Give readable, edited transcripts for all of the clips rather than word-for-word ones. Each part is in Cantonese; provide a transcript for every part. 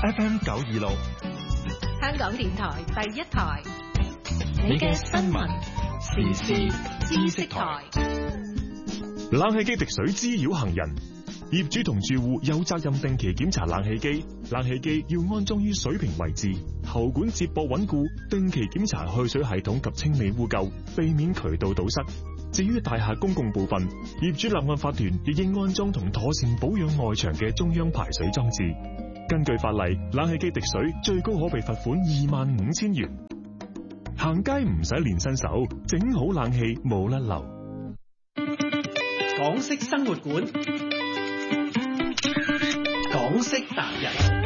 FM 926， 香港電台第一台， 你嘅新聞時事知識台。冷氣機滴水滋擾行人，業主同住戶有責任定期檢查冷氣機。冷氣機要安裝於水平位置，喉管接駁穩固，定期檢查去水系統及清理污垢，避免渠道堵塞。至於大廈公共部分，業主立案法團亦應安裝同妥善保養外牆嘅中央排水裝置。根據法例，冷氣機滴水最高可被罰款25,000元。行街唔使練新手，整好冷氣冇甩漏。 港式生活館，港式達人。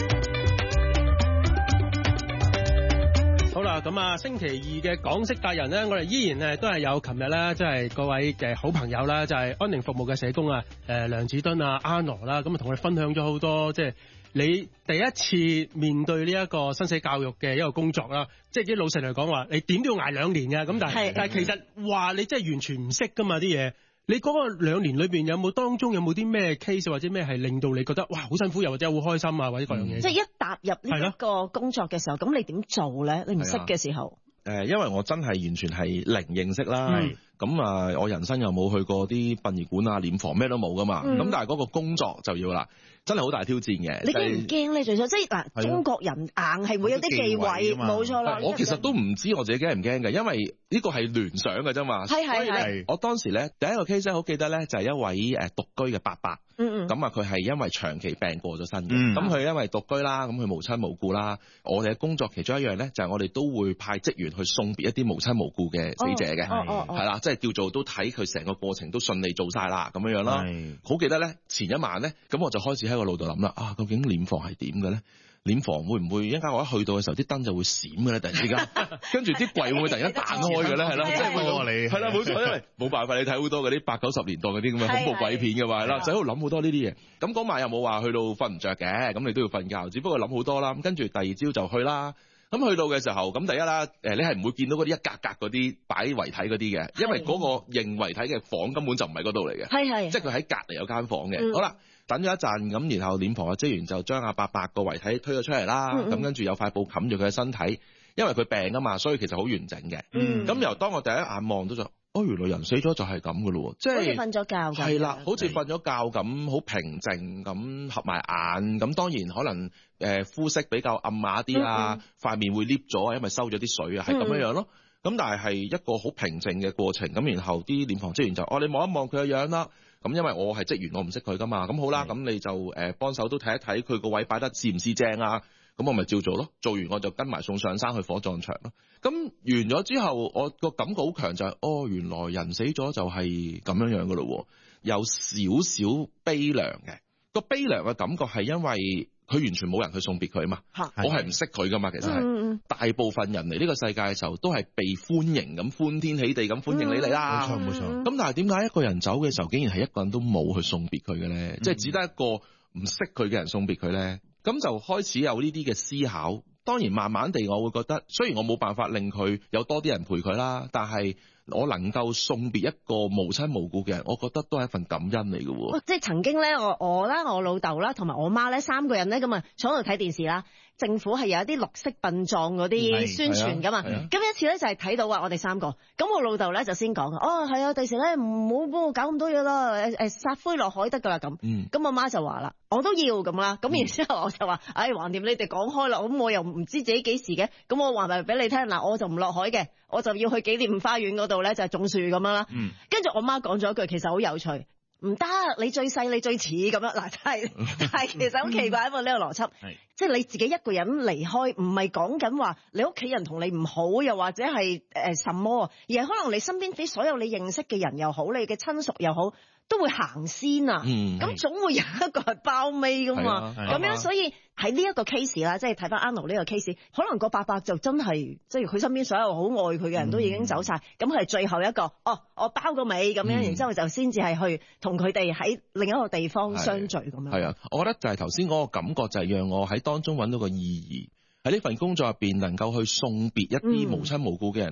好啦，咁啊，星期二嘅港式達人咧，我哋依然都係有琴日咧，即係各位嘅好朋友啦，就係安寧服務嘅社工啊，梁子敦啊，阿羅啦，咁啊同我哋分享咗好多，即係你第一次面對呢一個生死教育嘅一個工作啦，即係啲老實嚟講話，你點都要捱2年嘅，咁但係其實話你真係完全唔識噶嘛啲嘢。你嗰個2年裏邊有冇當中有冇啲咩 case 或者咩係令到你覺得哇好辛苦又或者好開心啊或者各樣嘢？ 即係一踏入呢一個工作嘅時候，咁你點做咧？你唔識嘅時候， 因為我真係完全係零認識啦。咁啊，我人生又冇去過啲殯儀館啊、殮房咩都冇噶嘛。咁但係嗰個工作就要啦，真係好大挑戰嘅。 你驚唔驚咧？最初即係嗱，中國人硬係會有啲忌諱，冇錯啦。 我其實都唔知我自己驚唔驚嘅，因為呢個係聯想嘅啫嘛。係。我當時咧第一個 case 好記得咧，就係一位獨居嘅伯伯。咁啊，佢係因為長期病過咗身嘅。咁佢因為獨居啦，咁佢無親無故啦。我哋嘅工作其中一樣咧，就係我哋都會派職員去送別一啲無親無故嘅死者嘅。係啦，即係叫做都睇佢成個過程都順利做晒啦，咁樣樣啦。好記得咧，前一晚咧，咁我就開始喺個腦度諗啦，究竟殮房係點嘅咧？殮房會唔會一陣間我一去到嘅時候，啲燈就會閃嘅咧？突然之間，跟住啲櫃會唔會突然間彈開嘅咧？係啦，即係你係啦，冇錯，因為冇辦法，你睇好多嗰啲80、90年代嗰啲咁嘅恐怖鬼片嘅嘛，係啦，就喺度諗好多呢啲嘢。咁嗰晚又冇話去到瞓唔着嘅，咁你都要瞓覺，只不過諗好多啦。咁跟住第二朝就去啦。咁去到嘅時候，咁第一啦，你係唔會見到嗰啲一格格嗰啲擺遺體嗰啲嘅，因為嗰個認遺體嘅房根本就唔係嗰度嚟嘅，即係佢喺隔離有間房嘅。好啦，等咗一陣，咁然後殮房嘅職員就將阿伯伯個遺體推咗出嚟啦，咁跟住有塊布冚住佢嘅身體，因為佢病啊嘛，所以其實好完整嘅。咁由當我第一眼望到就，原來人死咗就係咁嘅咯喎，即係好似瞓咗覺咁。係啦，好似瞓咗覺咁，好平靜咁合埋眼。咁當然可能膚色比較暗啞啲啊，塊面會裂咗啊，因為收咗啲水啊，係咁樣樣咯。咁但係一個好平靜嘅過程。咁然後啲殮房職員就你望一望佢嘅樣啦。咁因為我係職員，我唔識佢噶嘛。咁好啦，咁你就幫手都睇一睇佢個位擺得似唔似正啊。咁我咪照做咯，做完我就跟埋送上山去火葬場咯。咁完咗之後，我個感覺好強就係，原來人死咗就係咁樣樣噶咯，有少少悲涼嘅。個悲涼嘅感覺係因為佢完全冇人去送別佢嘛，我係唔識佢噶嘛，其實係大部分人嚟呢個世界嘅時候都係被歡迎咁歡天喜地咁歡迎你嚟啦，冇錯。咁但係點解一個人走嘅時候，竟然係一個人都冇去送別佢嘅咧？即係只得一個唔識佢嘅人送別佢咧？咁就開始有呢啲嘅思考。當然慢慢地我會覺得，雖然我冇辦法令佢有多啲人陪佢啦，但係我能夠送別一個無親無故嘅人，我覺得都係一份感恩嚟嘅喎。即係曾經咧，我啦、我老豆啦同埋我媽咧3個人咧咁啊坐喺度睇電視啦。政府係有一啲綠色殯葬嗰啲宣傳噶嘛，咁一次咧就係睇到我哋3個，咁我老豆咧就先講係啊，第時咧唔好幫我搞咁多嘢啦，撒灰落海得噶啦咁。咁我媽就話啦，我都要咁啦，咁然之後我就話，橫掂你哋講開啦，咁我又唔知自己幾時嘅，咁我話埋俾你聽嗱，我就唔落海嘅，我就要去紀念花園嗰度咧就係種樹咁樣啦。跟住我媽講咗一句，其實好有趣。唔得，你最細你最似咁樣嗱，但係其實好奇怪，因為呢個邏輯，即係你自己一個人離開，唔係講緊話你屋企人同你唔好，又或者係什麼，而係可能你身邊啲所有你認識嘅人又好，你嘅親屬又好，都會行先啊。咁總會有一個係包尾噶嘛。咁樣所以喺呢一個 case 啦，即係睇翻阿奴呢個 case， 可能個伯伯就真係即係佢身邊所有好愛佢嘅人都已經走晒，咁佢係最後一個，我包個尾咁樣，然之後就先至係去同佢哋喺另一個地方相聚咁樣。係啊， 我覺得就係頭先嗰個感覺就係讓我喺當中揾到個意義，喺呢份工作入邊能夠去送別一啲無親無故嘅人咧，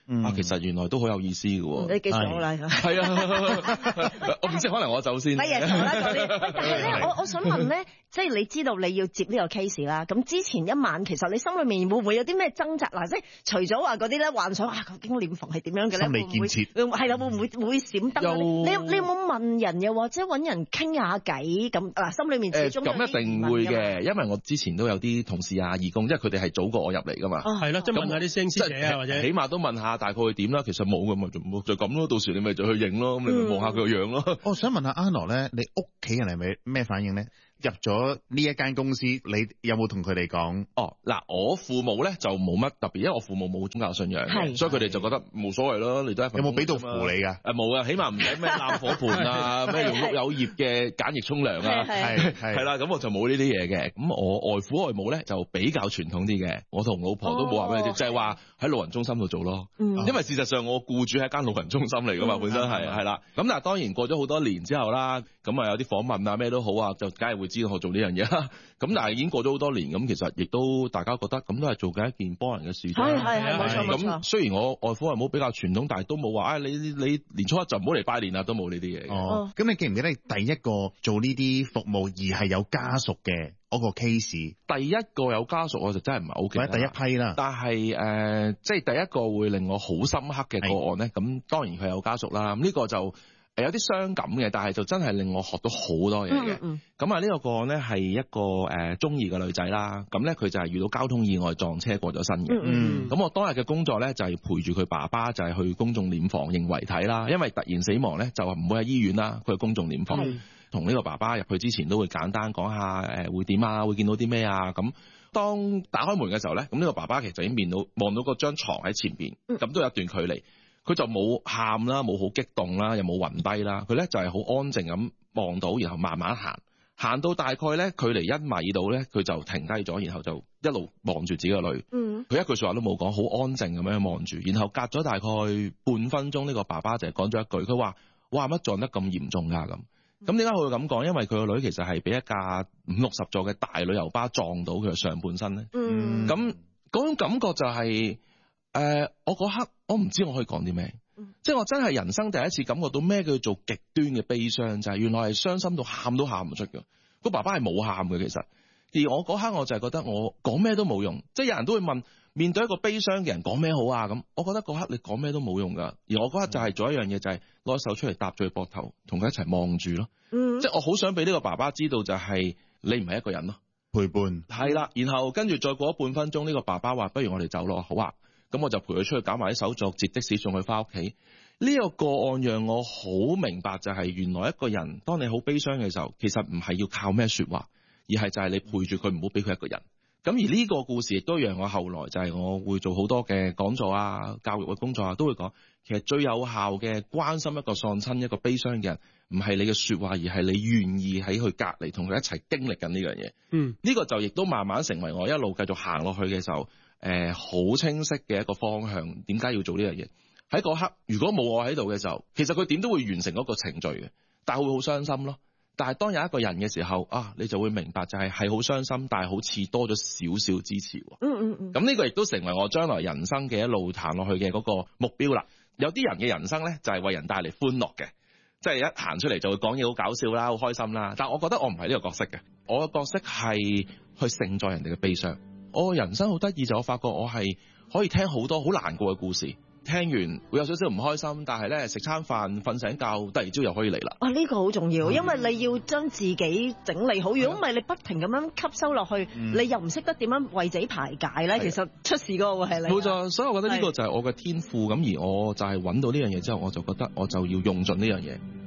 其實原來都好有意思嘅喎。 你記咗啦， 係啊，我唔知可能我走先。 乜嘢錯啦嗰啲？但係咧，我想問咧，即係你知道你要接呢個 case 啦，咁之前一晚其實你心裏面會唔會有啲咩掙扎？嗱，即係除咗話嗰啲咧幻想究竟殮房係點樣嘅咧？ 心理建設係啦，會唔會閃燈？你有冇問人又或者揾人傾下偈咁？嗱，心裏面始終咁一定會嘅，因為我之前都有啲同事啊、義工，因為佢哋係早過我入嚟噶嘛。 係咯，即係問下啲師兄師姐啊，或者起碼都問下大概會點啦。其實冇嘅咪就咁咯，到時你咪就去認咯，咁你咪望下佢個樣咯。 我想問下阿諾咧，你屋企人係咪咩反應咧？入咗呢一間公司，你有冇同佢哋講？ 嗱，我父母咧就冇乜特別，因為我父母冇宗教信仰，所以佢哋就覺得冇所謂咯。你都係有冇俾到符你㗎？ 冇啊，起碼唔使咩攬火盆啊，咩用碌柚葉嘅梘液沖涼啊，係啦，咁我就冇呢啲嘢嘅。咁我外父外母咧就比較傳統啲嘅，我同老婆都冇話咩，就係話喺老人中心度做咯。因為事實上我僱主係間老人中心嚟㗎嘛，本身係啦。咁但係當然過咗好多年之後啦，咁啊有啲訪問啊咩都好啊，就梗係會知道我做呢樣嘢啦。咁但係已經過咗好多年，咁其實亦都大家覺得咁都係做緊一件幫人嘅事。係冇錯冇錯。 咁雖然我外父外母比較傳統，但係都冇話你年初一就唔好嚟拜年啦，都冇呢啲嘢。 咁你記唔記得你第一個做呢啲服務而係有家屬嘅嗰個 case？ 第一個有家屬我就真係唔係好記得。 第一批啦。但係即係第一個會令我好深刻嘅個案咧，咁當然佢有家屬啦。咁呢個就有啲傷感嘅，但係就真係令我學到好多嘢嘅。咁啊呢個個案咧係一個中二嘅女仔啦。咁咧佢就係遇到交通意外撞車過咗身嘅。咁我當日嘅工作咧就係陪住佢爸爸，就係去公眾殮房認遺體啦。因為突然死亡咧就唔會喺醫院啦，佢係公眾殮房。同呢個爸爸入去之前都會簡單講下會點啊，會見到啲咩啊。咁當打開門嘅時候咧，咁呢個爸爸其實已經望到嗰張床喺前邊，咁都有一段距離。佢就冇喊啦，冇好激動啦，又冇暈低啦。佢咧就係好安靜咁望到，然後慢慢行到大概咧距離1米度咧，佢就停低咗，然後就一路望住自己個女。佢一句說話都冇講，好安靜咁樣望住。然後隔咗大概半分鐘，呢個爸爸就係講咗一句，佢話：哇，乜撞得咁嚴重㗎？咁點解佢會咁講？因為佢個女其實係俾一架50-60座嘅大旅遊巴撞到佢嘅上半身咧。咁嗰種感覺就係我嗰刻我唔知我可以講啲咩，即係我真係人生第一次感覺到咩叫做極端嘅悲傷，就係原來係傷心到喊都喊唔出嘅。個爸爸係冇喊嘅其實，而我嗰刻我就係覺得我講咩都冇用，即係有人都會問，面對一個悲傷嘅人講咩好啊？咁我覺得嗰刻你講咩都冇用噶，而我嗰刻就係做一樣嘢，就係攞手出嚟搭住佢膊頭，同佢一齊望住咯。即係我好想俾呢個爸爸知道，就係你唔係一個人咯， 陪伴係啦。然後跟住再過咗半分鐘，呢個爸爸話：不如我哋走咯，好啊。咁我就陪佢出去搞埋啲手續，截的士送佢翻屋企。呢個個案讓我好明白，就係原來一個人當你好悲傷嘅時候，其實唔係要靠咩說話，而係就係你陪住佢，唔好俾佢一個人。咁而呢個故事亦都讓我後來就係我會做好多嘅講座啊、教育嘅工作啊，都會講其實最有效嘅關心一個喪親、一個悲傷嘅人，唔係你嘅說話，而係你願意喺佢隔離同佢一齊經歷緊呢樣嘢。呢個就亦都慢慢成為我一路繼續行落去嘅時候，好清晰嘅一個方向。點解要做呢樣嘢？喺嗰刻如果冇我喺度嘅時候，其實佢點都會完成嗰個程序嘅，但係會好傷心咯。但係當有一個人嘅時候啊，你就會明白就係好傷心，但係好似多咗少少支持。咁呢個亦都成為我將來人生嘅一路行落去嘅嗰個目標啦。有啲人嘅人生咧就係為人帶嚟歡樂嘅，即係一行出嚟就會講嘢好搞笑啦，好開心啦。但係我覺得我唔係呢個角色嘅，我嘅角色係去承載人哋嘅悲傷。我人生好得意就我發覺我係可以聽好多好難過嘅故事。聽完會有少少唔開心，但係咧食餐飯、瞓醒覺，第二朝又可以嚟啦。呢個好重要，因為你要將自己整理好。如果唔係，你不停咁樣吸收落去，你又唔識得點樣為自己排解咧，其實出事嗰個會係你。冇錯，所以我覺得呢個就係我嘅天賦。咁而我就係揾到呢樣嘢之後，我就覺得我就要用盡呢樣嘢。